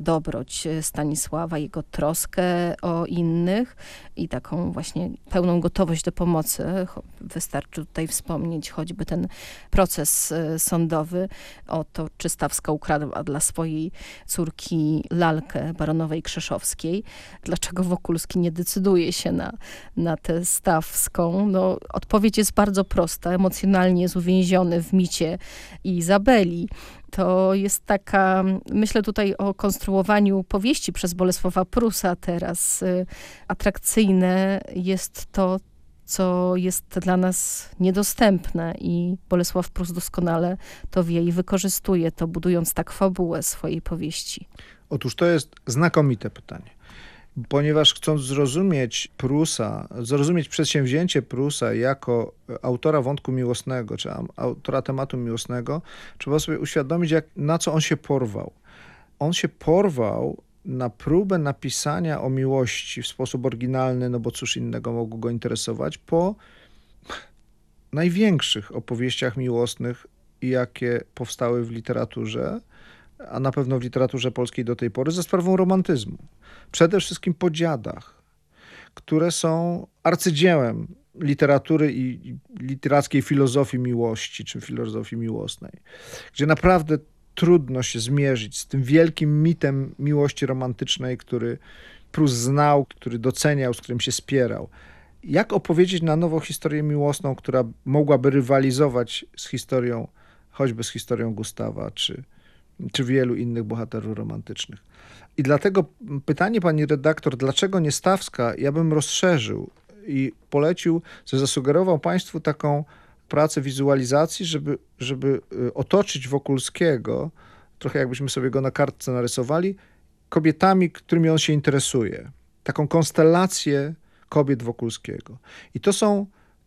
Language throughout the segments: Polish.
dobroć Stanisława, jego troskę o innych i taką właśnie pełną gotowość do pomocy. Wystarczy tutaj wspomnieć choćby ten proces sądowy o to, czy Stawska ukradła dla swojej córki lalkę baronowej Krzeszowskiej. Dlaczego Wokulski nie decyduje się na tę Stawską? No, odpowiedź jest bardzo prosta. Emocjonalnie jest uwięziony w micie Izabeli. To jest taka, myślę tutaj o konstruowaniu powieści przez Bolesława Prusa teraz. Atrakcyjne jest to, co jest dla nas niedostępne i Bolesław Prus doskonale to wie i wykorzystuje to, budując tak fabułę swojej powieści. Otóż to jest znakomite pytanie, ponieważ chcąc zrozumieć Prusa, zrozumieć przedsięwzięcie Prusa jako autora wątku miłosnego, czy autora tematu miłosnego, trzeba sobie uświadomić, na co on się porwał. On się porwał na próbę napisania o miłości w sposób oryginalny, no bo cóż innego mogło go interesować, po największych opowieściach miłosnych, jakie powstały w literaturze, a na pewno w literaturze polskiej do tej pory, za sprawą romantyzmu. Przede wszystkim po dziadach, które są arcydziełem literatury i literackiej filozofii miłości, czy filozofii miłosnej, gdzie naprawdę trudno się zmierzyć z tym wielkim mitem miłości romantycznej, który Prus znał, który doceniał, z którym się spierał. Jak opowiedzieć na nowo historię miłosną, która mogłaby rywalizować z historią, choćby z historią Gustawa, czy wielu innych bohaterów romantycznych. I dlatego pytanie pani redaktor, dlaczego nie Stawska, ja bym rozszerzył i polecił, że zasugerował państwu taką pracę wizualizacji, żeby otoczyć Wokulskiego, trochę jakbyśmy sobie go na kartce narysowali, kobietami, którymi on się interesuje. Taką konstelację kobiet Wokulskiego. I to są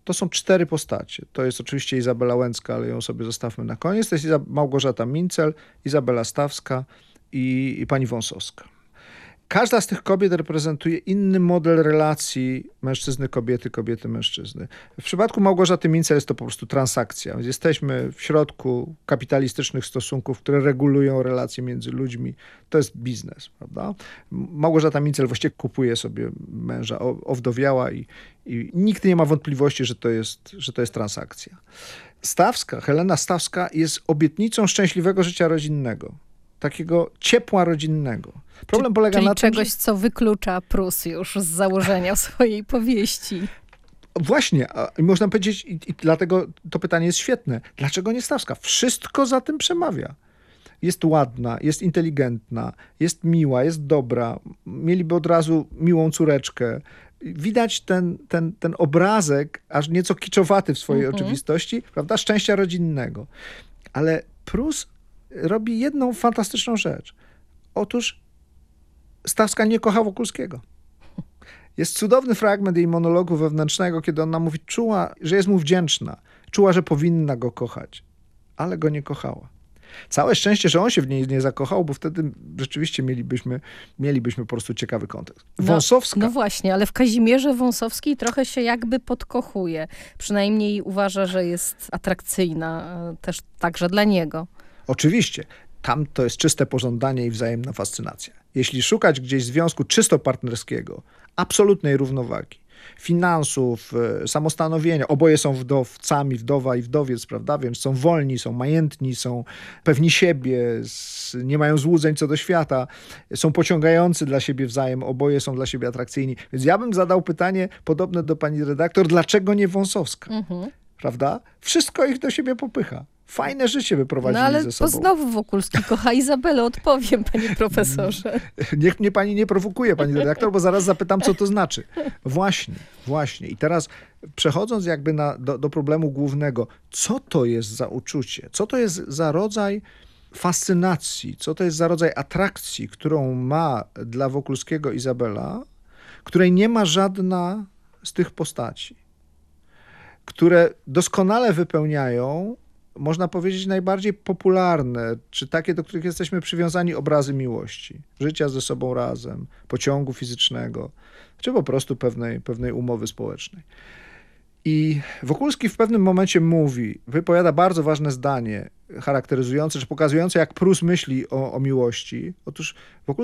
4 postacie. To jest oczywiście Izabela Łęcka, ale ją sobie zostawmy na koniec. To jest Małgorzata Mincel, Izabela Stawska i pani Wąsowska. Każda z tych kobiet reprezentuje inny model relacji mężczyzny-kobiety, kobiety-mężczyzny. W przypadku Małgorzaty Mincel jest to po prostu transakcja. Więc jesteśmy w środku kapitalistycznych stosunków, które regulują relacje między ludźmi. To jest biznes, prawda? Małgorzata Mincel właściwie kupuje sobie męża, owdowiała i nikt nie ma wątpliwości, że to jest transakcja. Stawska, Helena Stawska jest obietnicą szczęśliwego życia rodzinnego. Takiego ciepła rodzinnego. Problem polega czyli na tym, czegoś, co wyklucza Prus już z założenia swojej powieści. Właśnie, można powiedzieć, i dlatego to pytanie jest świetne. Dlaczego nie Stawska? Wszystko za tym przemawia. Jest ładna, jest inteligentna, jest miła, jest dobra. Mieliby od razu miłą córeczkę. Widać ten obrazek, aż nieco kiczowaty w swojej oczywistości, prawda? Szczęścia rodzinnego. Ale Prus robi jedną fantastyczną rzecz. Otóż Stawska nie kocha Wokulskiego. Jest cudowny fragment jej monologu wewnętrznego, kiedy ona mówi, czuła, że jest mu wdzięczna. Czuła, że powinna go kochać, ale go nie kochała. Całe szczęście, że on się w niej nie zakochał, bo wtedy rzeczywiście mielibyśmy po prostu ciekawy kontekst. Wąsowska. No właśnie, ale w Kazimierze Wąsowskiej trochę się jakby podkochuje. Przynajmniej uważa, że jest atrakcyjna też także dla niego. Oczywiście. Tam to jest czyste pożądanie i wzajemna fascynacja. Jeśli szukać gdzieś związku czysto partnerskiego, absolutnej równowagi, finansów, samostanowienia, oboje są wdowcami, wdowa i wdowiec, prawda? Więc są wolni, są majętni, są pewni siebie, nie mają złudzeń co do świata, są pociągający dla siebie wzajem, oboje są dla siebie atrakcyjni. Więc ja bym zadał pytanie podobne do pani redaktor, dlaczego nie Wąsowska? Prawda? Wszystko ich do siebie popycha. Fajne życie wyprowadzili ze sobą. No ale znowu Wokulski kocha Izabelę, odpowiem, panie profesorze. Niech mnie pani nie prowokuje, pani redaktor, bo zaraz zapytam, co to znaczy. Właśnie. I teraz przechodząc jakby do problemu głównego, co to jest za uczucie? Co to jest za rodzaj fascynacji? Co to jest za rodzaj atrakcji, którą ma dla Wokulskiego Izabela, której nie ma żadna z tych postaci, które doskonale wypełniają, można powiedzieć, najbardziej popularne, czy takie, do których jesteśmy przywiązani, obrazy miłości. Życia ze sobą razem, pociągu fizycznego, czy po prostu pewnej umowy społecznej. I Wokulski w pewnym momencie wypowiada bardzo ważne zdanie charakteryzujące, czy pokazujące, jak Prus myśli o miłości. Otóż Wokulski